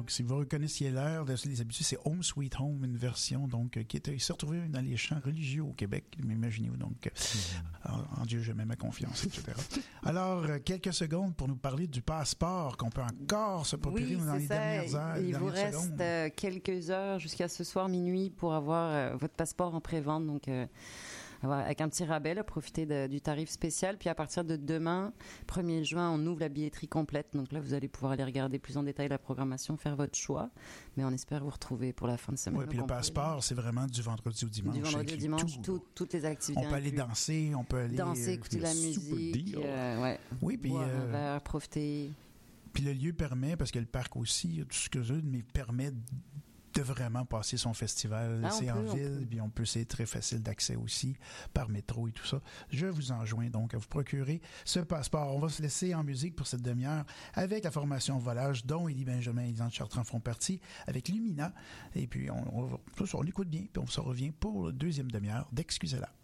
Donc, si vous reconnaissiez l'air de les habitués, c'est Home Sweet Home, une version donc qui s'est retrouvée dans les chants religieux au Québec. Imaginez-vous donc, en Dieu je mets ma confiance, etc. Alors, quelques secondes pour nous parler du passeport qu'on peut encore se procurer dans les dernières heures. Il vous reste quelques heures jusqu'à ce soir minuit pour avoir votre passeport en pré-vente. Donc, avec un petit rabais, là, profitez du tarif spécial. Puis à partir de demain, 1er juin, on ouvre la billetterie complète. Donc là, vous allez pouvoir aller regarder plus en détail la programmation, faire votre choix. Mais on espère vous retrouver pour la fin de semaine. Oui, puis le passeport, c'est vraiment du vendredi au dimanche. Du vendredi au dimanche, toutes les activités. On peut aller danser, on peut aller... danser, écouter la musique. Ouais. Oui, puis... boire un verre, profiter. Puis le lieu permet, parce que le parc aussi, tout ce que je veux, mais permet de vraiment passer son festival. C'est en ville, puis c'est très facile d'accès aussi, par métro et tout ça. Je vous enjoins donc à vous procurer ce passeport. On va se laisser en musique pour cette demi-heure avec la formation Volage, dont Élie Benjamin et Lisanne Chartrand font partie, avec Lumina. Et puis, on écoute bien, puis on se revient pour la deuxième demi-heure d'Excusez-la.